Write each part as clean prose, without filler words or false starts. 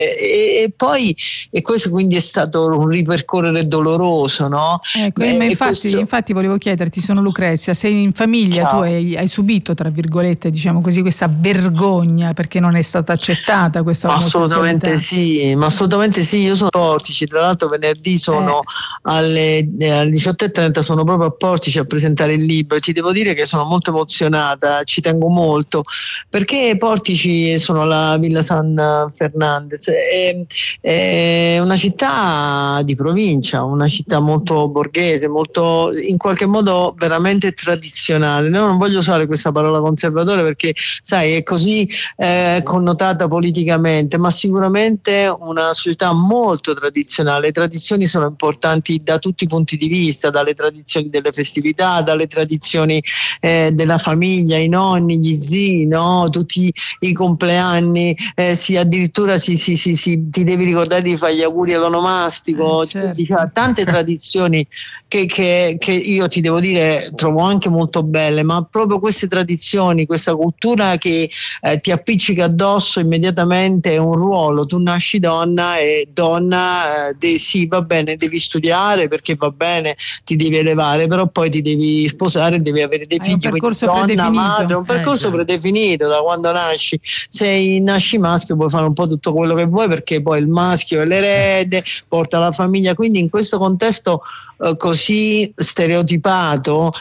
e poi questo quindi è stato un ripercorrere doloroso, no? Ecco, ma infatti volevo chiederti, sono Lucrezia, sei in famiglia, Ciao. tu hai subito, tra virgolette, diciamo così, questa vergogna perché non è stata accettata questa omosessualità? Ma assolutamente sì, io sono a Portici, tra l'altro venerdì sono alle 18:30, sono proprio a Portici a presentare il libro, e ti devo dire che sono molto emozionata, ci tengo molto, perché Portici sono alla Villa San Fernandez, è una città di provincia, una città molto borghese, molto in qualche modo veramente tradizionale. No, non voglio usare questa parola conservatore perché sai è così connotata politicamente, ma sicuramente una società molto tradizionale. Le tradizioni sono importanti da tutti i punti di vista, dalle tradizioni delle festività, dalle tradizioni della famiglia, i nonni, gli zii, no? Tutti i compleanni, addirittura ti devi ricordare di fare gli auguri all'onomastico, certo. tante tradizioni che io ti devo dire trovo anche molto belle, ma proprio queste tradizioni, questa cultura che ti appiccica addosso immediatamente è un ruolo. Tu nasci donna e donna, sì, va bene, devi studiare perché va bene, ti devi elevare, però poi ti devi sposare e devi avere dei figli. Un percorso donna, predefinito. madre, un percorso predefinito da quando nasci. Se nasci maschio puoi fare un po' tutto quello che vuoi, perché poi il maschio è l'erede, porta la famiglia, quindi in questo contesto così stereotipato,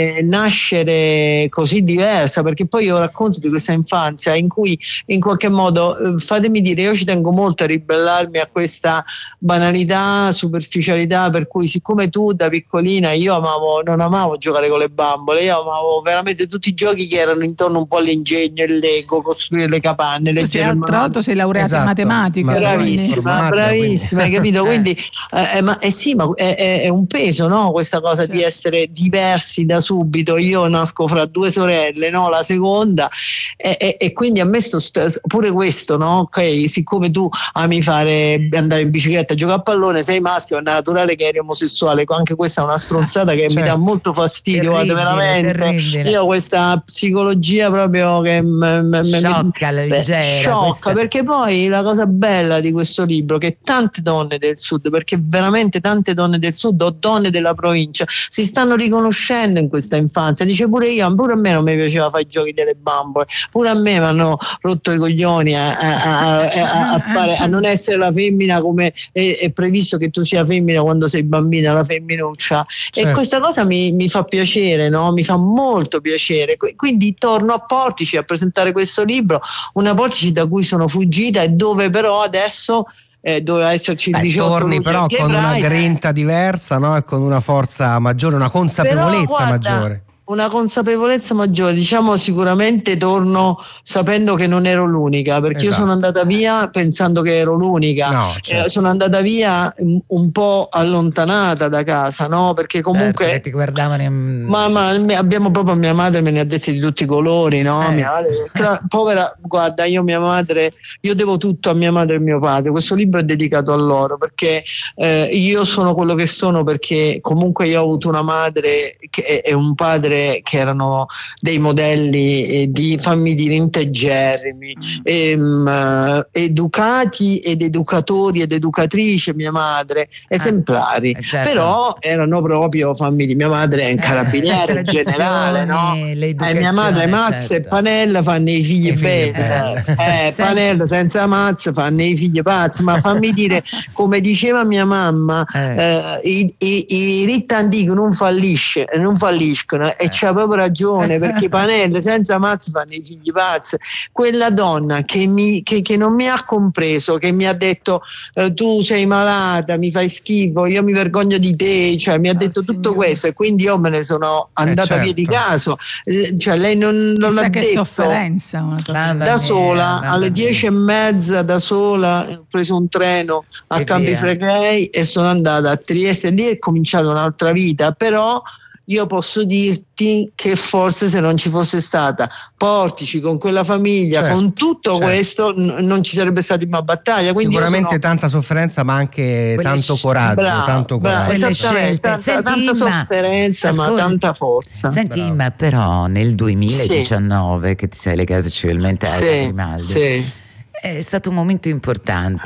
nascere così diversa, perché poi io racconto di questa infanzia in cui in qualche modo, fatemi dire, io ci tengo molto a ribellarmi a questa banalità, superficialità, per cui siccome tu da piccolina io non amavo giocare con le bambole, io amavo veramente tutti i giochi che erano intorno un po' all'ingegno, il Lego, costruire le capanne, leggere il tra l'altro sei laureata in matematica. Bravissima, hai capito? Quindi sì, ma è un peso, no? Questa cosa di essere diversi da subito. Io nasco fra due sorelle, no? La seconda, e quindi a me pure questo, no? Ok, siccome tu ami andare in bicicletta, giocare a pallone, sei maschio, è naturale che eri omosessuale. Anche questa è una stronzata che mi dà molto fastidio, veramente. Terribile. Io ho questa psicologia proprio che sciocca, leggera, sciocca, perché poi la cosa bella di questo libro, che tante donne del sud, perché veramente tante donne del sud o donne della provincia si stanno riconoscendo in questa infanzia. Dice pure a me non mi piaceva fare i giochi delle bambole, pure a me mi hanno rotto i coglioni a non essere la femmina come è previsto che tu sia femmina quando sei bambina, la femminuccia. E questa cosa mi fa piacere, no? Mi fa molto piacere. Quindi torno a Portici a presentare questo libro, una Portici da cui sono fuggita e dove però adesso doveva esserci il 18 torni però con una grinta diversa, no? E con una forza maggiore, una consapevolezza maggiore. Una consapevolezza maggiore, diciamo. Sicuramente torno sapendo che non ero l'unica, perché io sono andata via pensando che ero l'unica, sono andata via un po' allontanata da casa, no? Perché comunque perché ti guardavano ma abbiamo proprio, mia madre me ne ha dette di tutti i colori, no? Mia madre, povera, guarda, io devo tutto a mia madre e mio padre. Questo libro è dedicato a loro, perché io sono quello che sono perché comunque io ho avuto una madre e un padre che erano dei modelli di, fammi dire, integerrimi, educati ed educatori ed educatrici. Mia madre esemplari, però erano proprio famiglie. Mia madre è un carabiniere generale, no? Mia madre mazza e Panella fanno i figli belli, Panella senza mazza fanno i figli pazzi. Ma fammi dire, come diceva mia mamma, i ritti antichi non falliscono, e c'ha proprio ragione, perché Panella senza mazza fanno i figli pazzi. Quella donna che non mi ha compreso, che mi ha detto tu sei malata, mi fai schifo, io mi vergogno di te, cioè mi ha detto tutto questo, e quindi io me ne sono andata via di caso. Cioè lei non l'ha che detto. Sofferenza, da sola, alle 10:30 da sola, ho preso un treno a Campi Flegrei e sono andata a Trieste. Lì è cominciata un'altra vita, però io posso dirti che forse se non ci fosse stata Portici, con quella famiglia, con tutto questo, non ci sarebbe stata una battaglia. Quindi sicuramente tanta sofferenza, ma anche tanto coraggio. Tanto coraggio. Esattamente, tanta sofferenza, ma tanta forza. Senti, ma però nel 2019 che ti sei legato civilmente a Grimaldi, è stato un momento importante.